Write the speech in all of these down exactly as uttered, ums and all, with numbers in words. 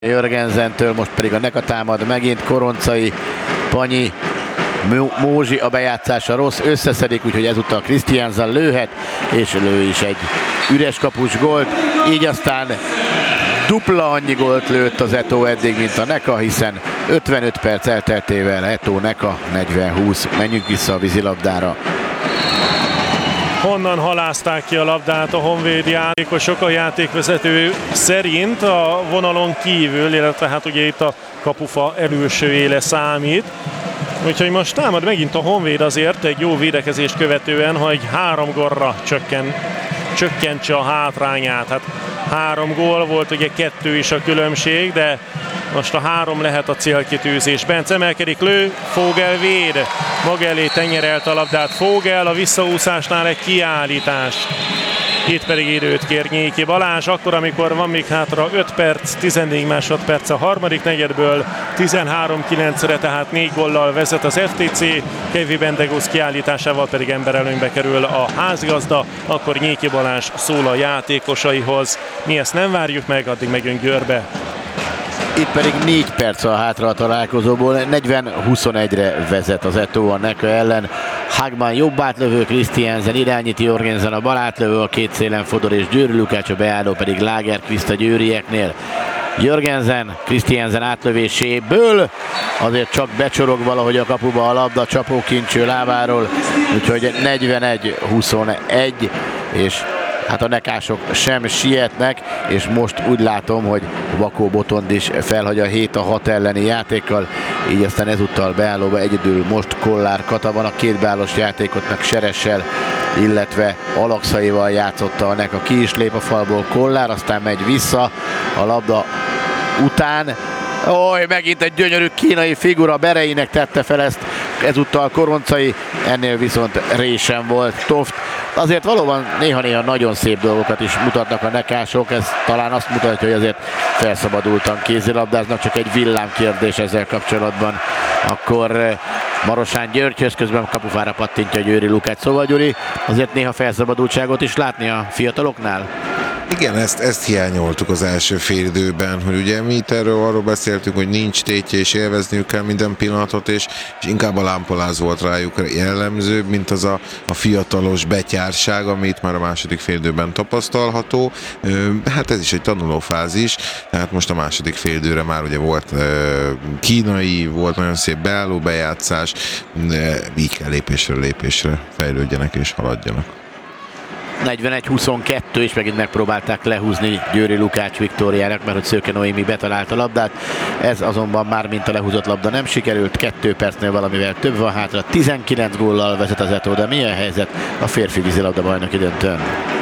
Jörgensentől, most pedig a Neka támad megint, Koroncai, Panyi, Mózsi, a bejátszása rossz, összeszedik, úgyhogy ezúttal Christiansen lőhet, és lő is egy üres kapus gólt, így aztán dupla annyi gólt lőtt az Eto eddig, mint a Neka, hiszen ötvenöt perc elteltével Eto Neka negyven húsz. Menjünk vissza a vízilabdára. Honnan halázták ki a labdát a honvéd játékosok? A játékvezető szerint a vonalon kívül, illetve hát ugye itt a kapufa elősőjére számít. Úgyhogy most támad megint a honvéd azért egy jó védekezést követően, hogy három gólra csökken, csökkentse a hátrányát. Hát három gól volt, ugye kettő is a különbség, de most a három lehet a célkitűzés. Bence emelkedik, lő, Fogel véd. Maga elé tenyerelt a labdát Fogel, a visszaúszásnál egy kiállítás. Itt pedig időt kér Nyéki Balázs, akkor amikor van még hátra öt perc, tizennégy másodperc a harmadik negyedből, tizenhárom kilencre, tehát négy góllal vezet az ef té cé, Kevin Bendegusz kiállításával pedig emberelőnybe kerül a házigazda, akkor Nyéki Balázs szól a játékosaihoz. Mi ezt nem várjuk meg, addig megyünk Győrbe. Itt pedig négy perc a hátra a találkozóból, negyven huszonegyre vezet az Eto a Neka ellen. Hagman jobb átlövő, Christiansen irányíti, Jörgensen a bal átlövő, a két szélen Fodor és Győri Lukács, a beálló pedig Lagerqvist a győrieknél. Jörgensen, Christiansen átlövéséből azért csak becsorog valahogy a kapuba a labda csapókincső lábáról, úgyhogy negyvenegy huszonegy, és hát a nekások sem sietnek, és most úgy látom, hogy Vakó Botond is felhagy a hét a hat elleni játékkal, így aztán ezúttal beállóba egyedül most Kollár Kata van, a két beállós játékot meg Seressel, illetve Alakszaival játszotta a Neka, ki is lép a falból Kollár, aztán megy vissza a labda után. Oly, megint egy gyönyörű kínai figura, Bereinek tette fel ezt, ezúttal Koroncai, ennél viszont résen volt Toft. Azért valóban néha-néha nagyon szép dolgokat is mutatnak a nekások, ez talán azt mutatja, hogy azért felszabadultan kézilabdáznak, csak egy villámkérdés ezzel kapcsolatban. Akkor Marosán Györgyhöz, közben kapufára pattintja Győri Lukács, szóval Gyuri, azért néha felszabadultságot is látni a fiataloknál? Igen, ezt, ezt hiányoltuk az első félidőben, hogy ugye mi itt erről arról beszéltünk, hogy nincs tétje és élvezniük kell minden pillanatot, és, és inkább a lámpaláz volt rájuk jellemző, mint az a, a fiatalos betyárság, amit már a második félidőben tapasztalható. Hát ez is egy tanulófázis, tehát most a második félidőre már ugye volt kínai, volt nagyon szép beálló bejátszás, így kell lépésről lépésre fejlődjenek és haladjanak. negyvenegy huszonkettő, és megint megpróbálták lehúzni Győri Lukács Viktóriának, mert hogy Szőke Noémi betalált a labdát. Ez azonban már mint a lehúzott labda nem sikerült, kettő percnél valamivel több van hátra, tizenkilenc góllal vezet az Eto, de milyen helyzet a férfi vízilabda bajnoki döntőn?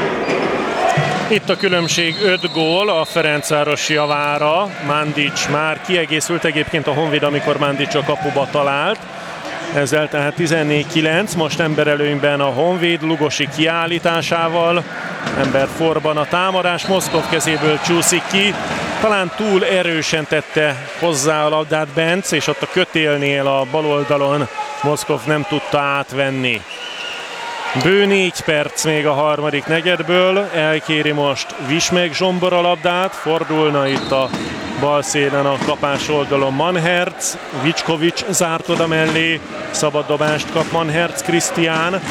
Itt a különbség öt gól a Ferencváros javára. Mandic már kiegészült egyébként a Honvéd, amikor Mandic a kapuba talált. Ezzel tehát tizennégy kilenc, most emberelőnyben a Honvéd Lugosi kiállításával, ember forban a támadás, Moszkov kezéből csúszik ki, talán túl erősen tette hozzá a labdát Bence, és ott a kötélnél a bal oldalon Moszkov nem tudta átvenni. Bő négy perc még a harmadik negyedből, elkéri most Vismek Zsombor a labdát, fordulna itt a bal szélen a kapás oldalon Manherc, Vicskovics zárt oda mellé, szabad dobást kap Manherc Krisztián.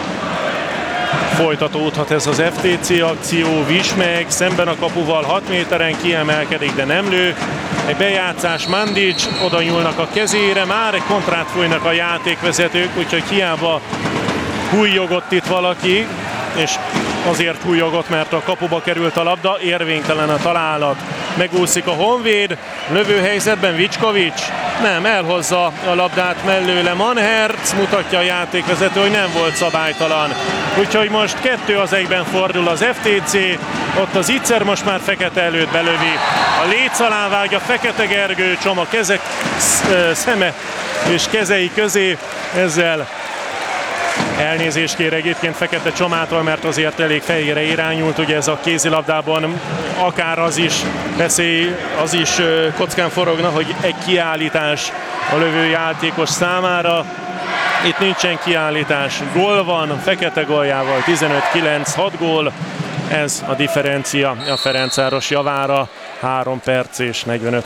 Folytatódhat ez az ef té cé akció, Vismek szemben a kapuval hat méteren kiemelkedik, de nem lő. Egy bejátszás, Mandic, oda nyúlnak a kezére, már egy kontrát fújnak a játékvezetők, úgyhogy hiába hújjogott itt valaki, és azért hújjogott, mert a kapuba került a labda, érvénytelen a találat. Megúszik a Honvéd, lövőhelyzetben Vicskovics, nem, elhozza a labdát mellőle Manherc, mutatja a játékvezető, hogy nem volt szabálytalan. Úgyhogy most kettő az egyben fordul az ef té cé, ott az Itzer most már Fekete előtt belövi. A léc alá vágja Fekete Gergő, Csom a kezek, szeme és kezei közé, ezzel elnézést kér egyébként Fekete Csomától, mert azért elég fejére irányult, ugye ez a kézilabdában akár az is veszély, az is kockán forogna, hogy egy kiállítás a lövő játékos számára. Itt nincsen kiállítás, gól van, Fekete góljával tizenöt kilenc, hat gól, ez a differencia a Ferencváros javára. három perc és negyvenöt